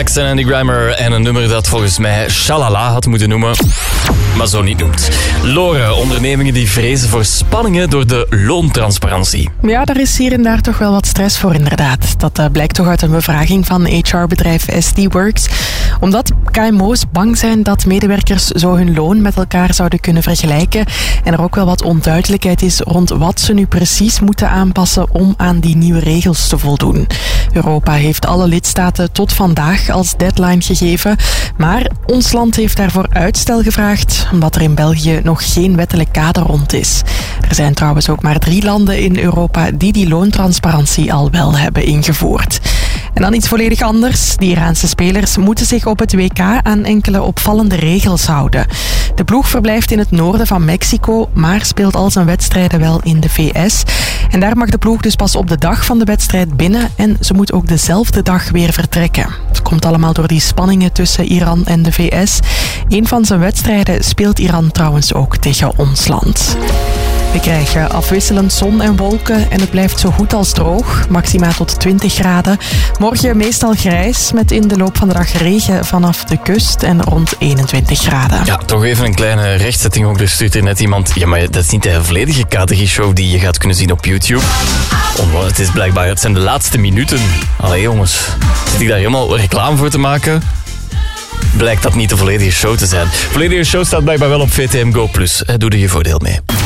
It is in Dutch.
Max en Andy Grammer en een nummer dat volgens mij Shalala had moeten noemen, maar zo niet noemt. Lore, ondernemingen die vrezen voor spanningen door de loontransparantie. Ja, daar is hier en daar toch wel wat stress voor inderdaad. Dat blijkt toch uit een bevraging van HR-bedrijf SD Works. Omdat KMO's bang zijn dat medewerkers zo hun loon met elkaar zouden kunnen vergelijken en er ook wel wat onduidelijkheid is rond wat ze nu precies moeten aanpassen om aan die nieuwe regels te voldoen. Europa heeft alle lidstaten tot vandaag als deadline gegeven, maar ons land heeft daarvoor uitstel gevraagd, omdat er in België nog geen wettelijk kader rond is. Er zijn trouwens ook maar 3 landen in Europa die loontransparantie al wel hebben ingevoerd. En dan iets volledig anders. De Iraanse spelers moeten zich op het WK aan enkele opvallende regels houden. De ploeg verblijft in het noorden van Mexico, maar speelt al zijn wedstrijden wel in de VS. En daar mag de ploeg dus pas op de dag van de wedstrijd binnen en ze moet ook dezelfde dag weer vertrekken. Het komt allemaal door die spanningen tussen Iran en de VS. Een van zijn wedstrijden speelt Iran trouwens ook tegen ons land. We krijgen afwisselend zon en wolken en het blijft zo goed als droog. Maxima tot 20 graden. Morgen meestal grijs met in de loop van de dag regen vanaf de kust en rond 21 graden. Ja, toch even een kleine rechtzetting ook. Er stuurt er net iemand... Ja, maar dat is niet de volledige K3-show die je gaat kunnen zien op YouTube. Het is blijkbaar... Het zijn de laatste minuten. Allee jongens, zit ik daar helemaal reclame voor te maken? Blijkt dat niet de volledige show te zijn. De volledige show staat blijkbaar wel op VTM Go+. Doe er je voordeel mee.